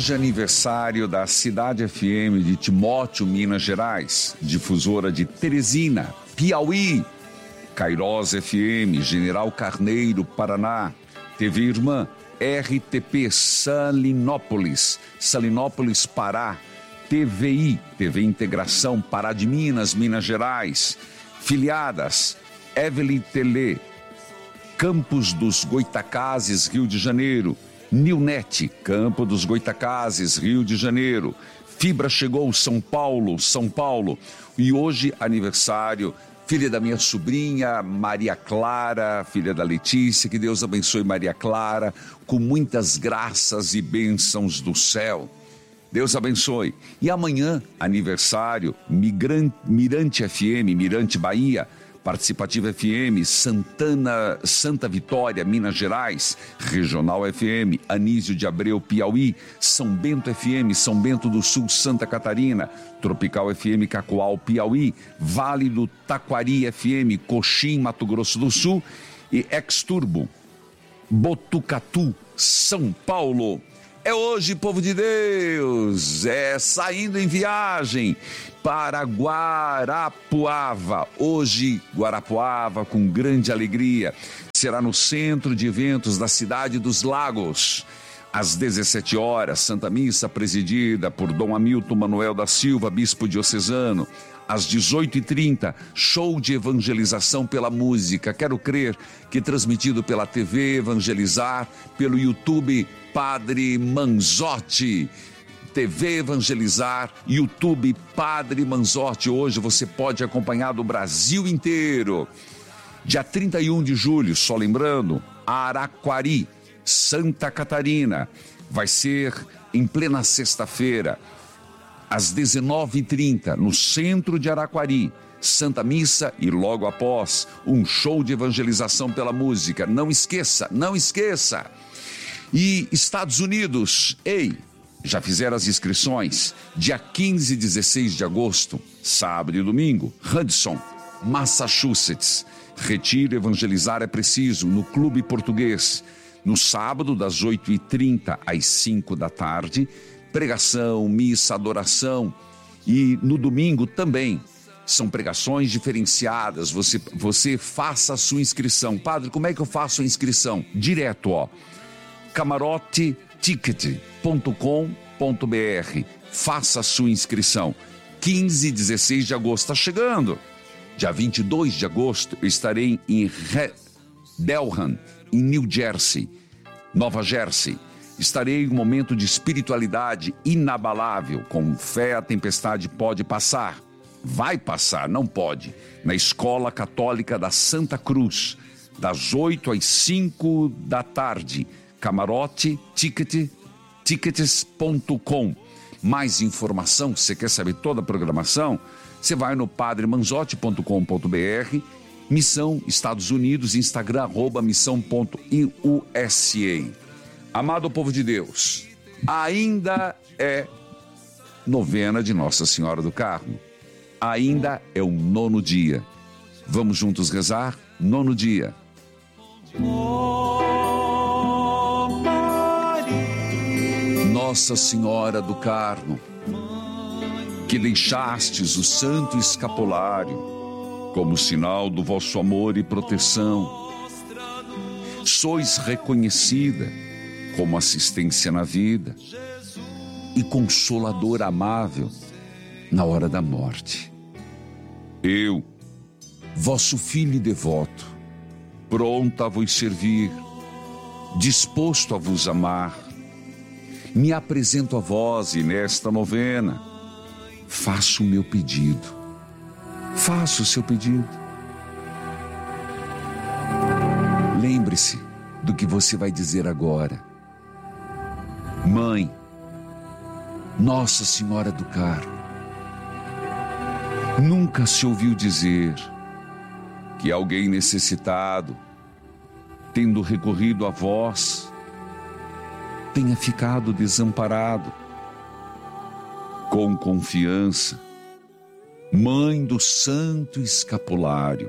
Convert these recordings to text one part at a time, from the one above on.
Hoje é aniversário da Cidade FM de Timóteo, Minas Gerais, difusora de Teresina, Piauí, Cairós FM, General Carneiro, Paraná, TV Irmã, RTP Salinópolis, Pará, TVI, TV Integração, Pará de Minas, Minas Gerais, filiadas, Evelyn Tele, Campos dos Goitacazes, Rio de Janeiro, Nilnet, Campo dos Goitacazes, Rio de Janeiro, Fibra chegou, São Paulo, e hoje aniversário, filha da minha sobrinha Maria Clara, filha da Letícia, que Deus abençoe Maria Clara, com muitas graças e bênçãos do céu. Deus abençoe. E amanhã, aniversário, Mirante FM, Mirante Bahia, Participativa FM, Santa Vitória, Minas Gerais, Regional FM, Anísio de Abreu, Piauí, São Bento FM, São Bento do Sul, Santa Catarina, Tropical FM, Cacoal, Piauí, Vale do Taquari FM, Coxim, Mato Grosso do Sul e Ex-Turbo, Botucatu, São Paulo. É hoje, povo de Deus, saindo em viagem para Guarapuava. Hoje, Guarapuava, com grande alegria, será no centro de eventos da Cidade dos Lagos. Às 17 horas, Santa Missa presidida por Dom Hamilton Manuel da Silva, bispo diocesano. Às 18h30, show de evangelização pela música. Quero crer que transmitido pela TV Evangelizar, pelo YouTube Padre Manzotti. TV Evangelizar, YouTube Padre Manzotti. Hoje você pode acompanhar do Brasil inteiro. Dia 31 de julho, só lembrando, Araquari, Santa Catarina. Vai ser em plena sexta-feira, às 19h30, no centro de Araquari, Santa Missa e logo após, um show de evangelização pela música. Não esqueça, não esqueça. E Estados Unidos, já fizeram as inscrições? Dia 15 e 16 de agosto, sábado e domingo, Hudson, Massachusetts. Retiro Evangelizar é Preciso, no Clube Português. No sábado, das 8h30 às 5 da tarde, pregação, missa, adoração. E no domingo também são pregações diferenciadas. Você faça a sua inscrição. Padre, como é que eu faço a inscrição? Direto, camaroteticket.com.br. Faça a sua inscrição. 15 e 16 de agosto está chegando. Dia 22 de agosto eu estarei em Delran, em New Jersey, Nova Jersey. Estarei em um momento de espiritualidade inabalável. Com fé a tempestade pode passar. Vai passar, não pode. Na Escola Católica da Santa Cruz, das 8 às 5 da tarde. camarotetickets.com. Mais informação, se você quer saber toda a programação, você vai no padremanzotti.com.br, Missão Estados Unidos, Instagram, @missão.usa. Amado povo de Deus, ainda é novena de Nossa Senhora do Carmo. Ainda é o 9º dia. Vamos juntos rezar? 9º dia. Nossa Senhora do Carmo, que deixastes o santo escapulário como sinal do vosso amor e proteção, sois reconhecida como assistência na vida e consoladora amável na hora da morte. Eu, vosso filho devoto, pronto a vos servir, disposto a vos amar, me apresento a vós e nesta novena faço o meu pedido. Faça o seu pedido. Lembre-se do que você vai dizer agora. Mãe, Nossa Senhora do Carmo, nunca se ouviu dizer que alguém necessitado, tendo recorrido a vós, tenha ficado desamparado. Com confiança, Mãe do Santo Escapulário,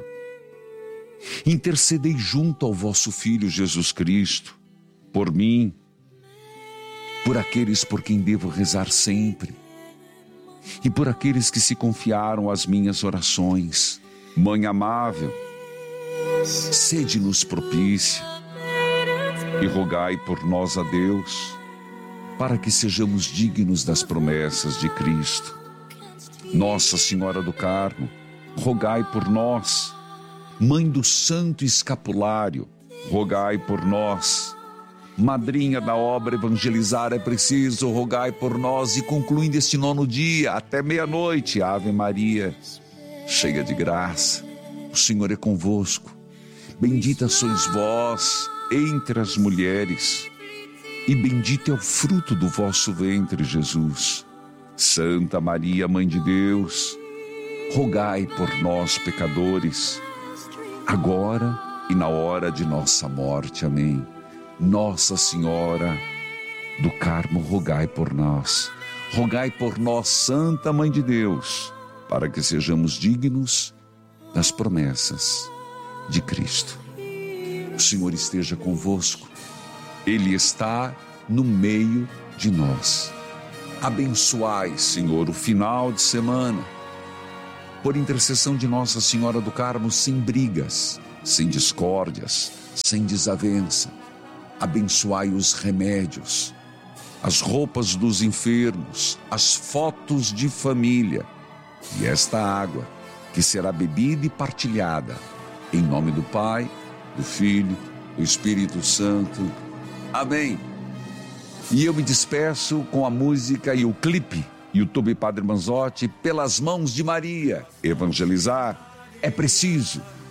intercedei junto ao vosso Filho Jesus Cristo, por mim, por aqueles por quem devo rezar sempre e por aqueles que se confiaram às minhas orações. Mãe amável, sede-nos propícia e rogai por nós a Deus, para que sejamos dignos das promessas de Cristo. Nossa Senhora do Carmo, rogai por nós. Mãe do Santo Escapulário, rogai por nós. Madrinha da obra Evangelizar é Preciso, rogai por nós. E concluindo este 9º dia, até meia-noite, Ave Maria, cheia de graça, o Senhor é convosco. Bendita sois vós entre as mulheres, e bendito é o fruto do vosso ventre, Jesus. Santa Maria, Mãe de Deus, rogai por nós, pecadores, agora e na hora de nossa morte. Amém. Nossa Senhora do Carmo, rogai por nós. Rogai por nós, Santa Mãe de Deus, para que sejamos dignos das promessas de Cristo. O Senhor esteja convosco. Ele está no meio de nós. Abençoai, Senhor, o final de semana, por intercessão de Nossa Senhora do Carmo, sem brigas, sem discórdias, sem desavença. Abençoai os remédios, as roupas dos enfermos, as fotos de família e esta água que será bebida e partilhada. Em nome do Pai, do Filho, do Espírito Santo. Amém. E eu me despeço com a música e o clipe, YouTube Padre Manzotti, Pelas Mãos de Maria. Evangelizar é preciso.